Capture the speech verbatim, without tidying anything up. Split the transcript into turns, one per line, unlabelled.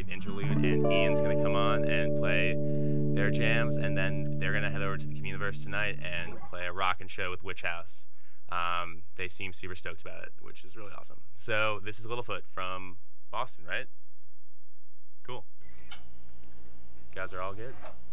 sweet interlude, and Ian's going to come on and play their jams, and then they're going to head over to the Communiverse tonight and play a rockin' show with Witch House. Um, they seem super stoked about it, which is really awesome. So this is Littlefoot from Boston, right? Cool. You guys are all good?